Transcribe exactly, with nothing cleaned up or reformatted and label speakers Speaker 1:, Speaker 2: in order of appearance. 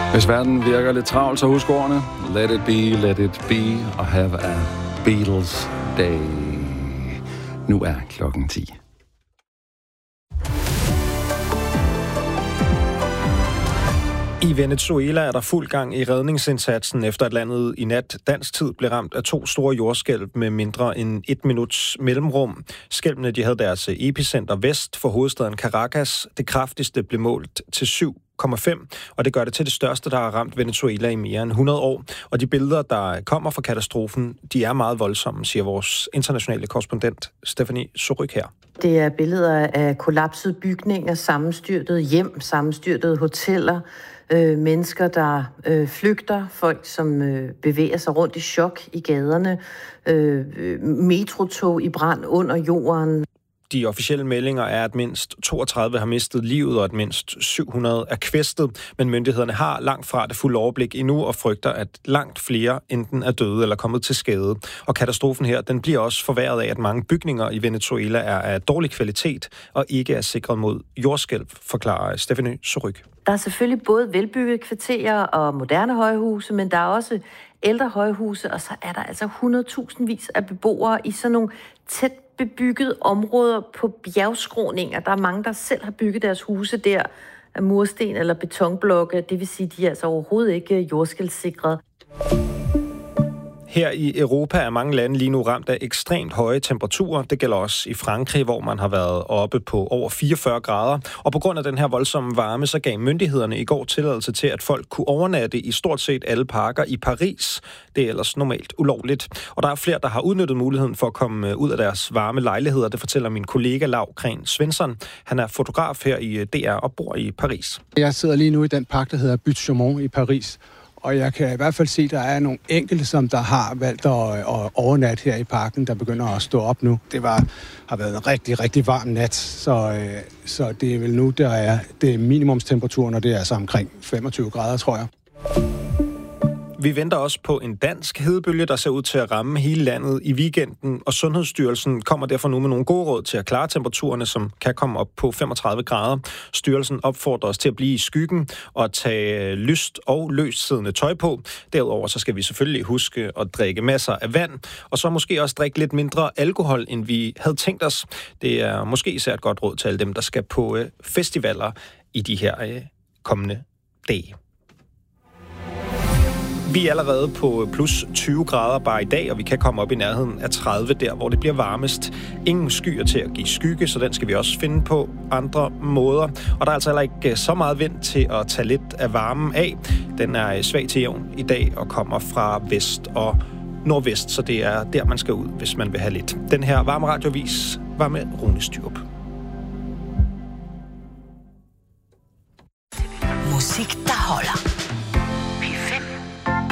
Speaker 1: Hvis verden virker lidt travlt, så husk ordene. Let it be, let it be, og have a Beatles day. Nu er klokken ti.
Speaker 2: I Venezuela er der fuld gang i redningsindsatsen, efter at landet i nat dansk tid blev ramt af to store jordskælv med mindre end et minuts mellemrum. Skælvene de havde deres epicenter vest for hovedstaden Caracas. Det kraftigste blev målt til syv komma fem, og det gør det til det største, der har ramt Venezuela i mere end hundrede år. Og de billeder, der kommer fra katastrofen, de er meget voldsomme, siger vores internationale korrespondent Stephanie Suryk her.
Speaker 3: Det er billeder af kollapsede bygninger, sammenstyrtede hjem, sammenstyrtede hoteller, øh, mennesker, der øh, flygter, folk, som øh, bevæger sig rundt i chok i gaderne, øh, metrotog i brand under jorden.
Speaker 2: De officielle meldinger er, at mindst toogtredive har mistet livet, og at mindst syv hundrede er kvæstet. Men myndighederne har langt fra det fulde overblik endnu, og frygter, at langt flere enten er døde eller kommet til skade. Og katastrofen her, den bliver også forværret af, at mange bygninger i Venezuela er af dårlig kvalitet, og ikke er sikret mod jordskælv, forklarer Stephanie Suryk.
Speaker 3: Der er selvfølgelig både velbyggede kvarterer og moderne højhuse, men der er også ældre højhuse, og så er der altså hundredtusindvis af beboere i sådan nogle tæt bebyggede områder på bjergskråninger. Der er mange, der selv har bygget deres huse der af mursten eller betonblokke. Det vil sige, at de er altså overhovedet ikke jordskælvssikret.
Speaker 2: Her i Europa er mange lande lige nu ramt af ekstremt høje temperaturer. Det gælder også i Frankrig, hvor man har været oppe på over fireogfyrre grader. Og på grund af den her voldsomme varme, så gav myndighederne i går tilladelse til, at folk kunne overnatte i stort set alle parker i Paris. Det er ellers normalt ulovligt. Og der er flere, der har udnyttet muligheden for at komme ud af deres varme lejligheder. Det fortæller min kollega Lau Kren Svensson. Han er fotograf her i D R og bor i Paris.
Speaker 4: Jeg sidder lige nu i den park, der hedder Butte Chaumont i Paris. Og jeg kan i hvert fald se, at der er nogle enkelte, som der har valgt at, at overnatte her i parken, der begynder at stå op nu. Det var, har været en rigtig, rigtig varm nat, så, så det er vel nu, der er det er minimumstemperaturen, og det er altså omkring femogtyve grader, tror jeg.
Speaker 2: Vi venter også på en dansk hedebølge, der ser ud til at ramme hele landet i weekenden, og Sundhedsstyrelsen kommer derfor nu med nogle gode råd til at klare temperaturerne, som kan komme op på femogtredive grader. Styrelsen opfordrer os til at blive i skyggen og at tage lyst og løst siddende tøj på. Derudover så skal vi selvfølgelig huske at drikke masser af vand, og så måske også drikke lidt mindre alkohol, end vi havde tænkt os. Det er måske især et godt råd til alle dem, der skal på festivaler i de her kommende dage. Vi er allerede på plus tyve grader bare i dag, og vi kan komme op i nærheden af tredive der, hvor det bliver varmest. Ingen skyer til at give skygge, så den skal vi også finde på andre måder. Og der er altså heller ikke så meget vind til at tage lidt af varmen af. Den er svag til jævn i dag og kommer fra vest og nordvest, så det er der, man skal ud, hvis man vil have lidt. Den her varme radiovis var med Rune Styrup.
Speaker 5: Musik, der holder.